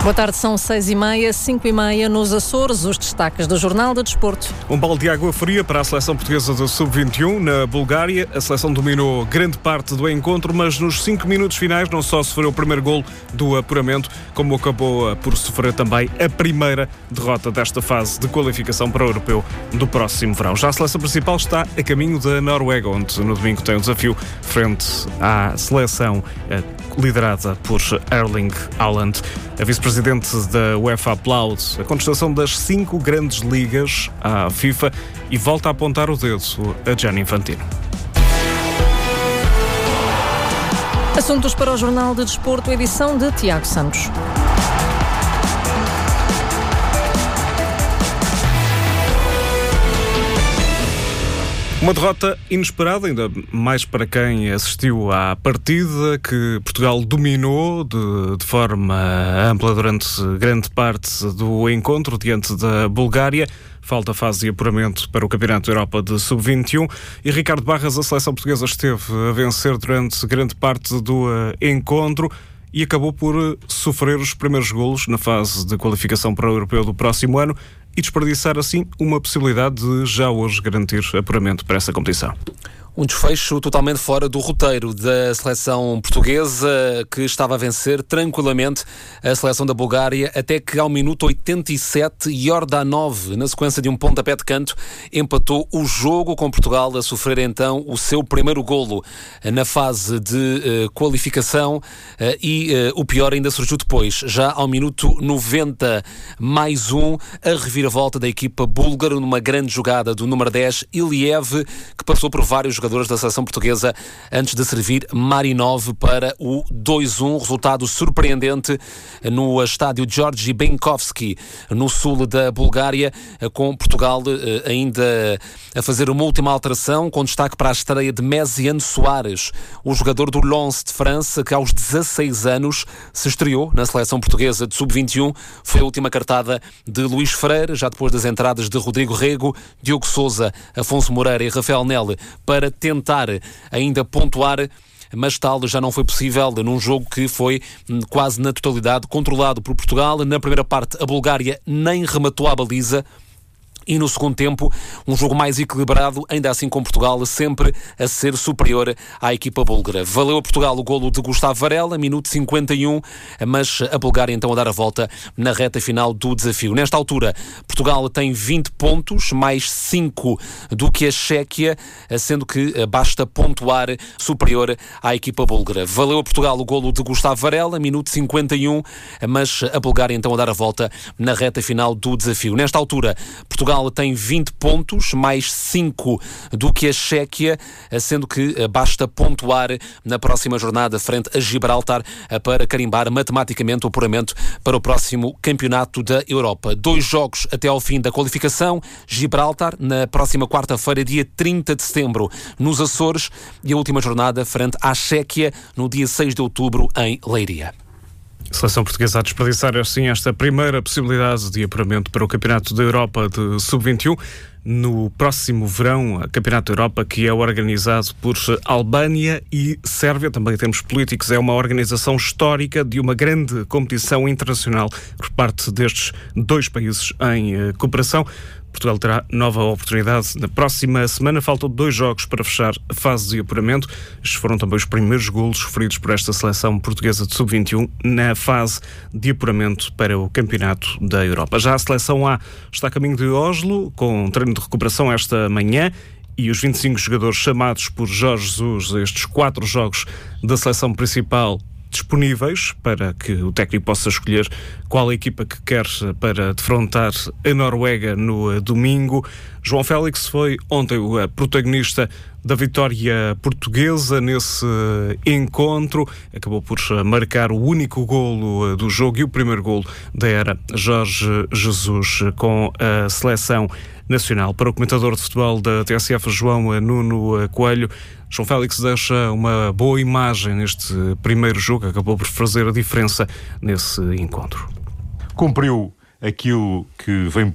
Boa tarde, são 6h30, 5h30 nos Açores, os destaques do Jornal do Desporto. Um balde de água fria para a seleção portuguesa do Sub-21 na Bulgária. A seleção dominou grande parte do encontro, mas nos 5 minutos finais não só sofreu o primeiro golo do apuramento, como acabou por sofrer também a primeira derrota desta fase de qualificação para o Europeu do próximo verão. Já a seleção principal está a caminho da Noruega, onde no domingo tem um desafio frente à seleção liderada por Erling Haaland. A vice-presidente da UEFA aplaude a contestação das 5 grandes ligas à FIFA e volta a apontar o dedo a Gianni Infantino. Assuntos para o Jornal de Desporto, edição de Tiago Santos. Uma derrota inesperada, ainda mais para quem assistiu à partida, que Portugal dominou de forma ampla durante grande parte do encontro diante da Bulgária. Falta a fase de apuramento para o Campeonato da Europa de Sub-21 e Ricardo Barras, a seleção portuguesa, esteve a vencer durante grande parte do encontro e acabou por sofrer os primeiros golos na fase de qualificação para o Europeu do próximo ano e desperdiçar assim uma possibilidade de já hoje garantir apuramento para essa competição. Um desfecho totalmente fora do roteiro da seleção portuguesa, que estava a vencer tranquilamente a seleção da Bulgária, até que ao minuto 87, Yordanov, na sequência de um pontapé de canto, empatou o jogo, com Portugal a sofrer então o seu primeiro golo na fase de qualificação e o pior ainda surgiu depois, já ao minuto 90 mais um, a reviravolta da equipa búlgara numa grande jogada do número 10, Iliev, que passou por vários jogadores da seleção portuguesa antes de servir Marinov para o 2-1, resultado surpreendente no estádio Georgi Benkovski, no sul da Bulgária, com Portugal ainda a fazer uma última alteração, com destaque para a estreia de Messiane Soares, o jogador do Lens de França, que aos 16 anos se estreou na seleção portuguesa de Sub-21, foi a última cartada de Luís Freire, já depois das entradas de Rodrigo Rego, Diogo Sousa, Afonso Moreira e Rafael Nele, para tentar ainda pontuar, mas tal já não foi possível num jogo que foi quase na totalidade controlado por Portugal. Na primeira parte, a Bulgária nem rematou à baliza. E no segundo tempo, um jogo mais equilibrado, ainda assim com Portugal sempre a ser superior à equipa búlgara. Valeu a Portugal o golo de Gustavo Varela, minuto 51, mas a Bulgária então a dar a volta na reta final do desafio. Nesta altura, Portugal tem 20 pontos, mais 5 do que a Chequia, sendo que basta pontuar superior à equipa búlgara. Valeu a Portugal o golo de Gustavo Varela, minuto 51, mas a Bulgária então a dar a volta na reta final do desafio. Nesta altura, Portugal tem 20 pontos, mais 5 do que a Chequia, sendo que basta pontuar na próxima jornada frente a Gibraltar para carimbar matematicamente o apuramento para o próximo Campeonato da Europa. 2 jogos até ao fim da qualificação: Gibraltar na próxima quarta-feira, dia 30 de setembro, nos Açores, e a última jornada frente à Chequia no dia 6 de outubro em Leiria. A seleção portuguesa a desperdiçar assim esta primeira possibilidade de apuramento para o Campeonato da Europa de Sub-21 no próximo verão, o Campeonato da Europa, que é organizado por Albânia e Sérvia. Também em termos políticos, é uma organização histórica de uma grande competição internacional por parte destes 2 países em cooperação. Portugal terá nova oportunidade na próxima semana. Faltam 2 jogos para fechar a fase de apuramento. Estes foram também os primeiros golos sofridos por esta seleção portuguesa de Sub-21 na fase de apuramento para o Campeonato da Europa. Já a seleção A está a caminho de Oslo, com um treino de recuperação esta manhã, e os 25 jogadores chamados por Jorge Jesus a estes 4 jogos da seleção principal disponíveis para que o técnico possa escolher qual a equipa que quer para defrontar a Noruega no domingo. João Félix foi ontem o protagonista da vitória portuguesa nesse encontro. Acabou por marcar o único golo do jogo e o primeiro golo da era Jorge Jesus com a seleção nacional. Para o comentador de futebol da TSF, João Nuno Coelho, João Félix deixa uma boa imagem neste primeiro jogo, acabou por fazer a diferença nesse encontro. Cumpriu aquilo que vem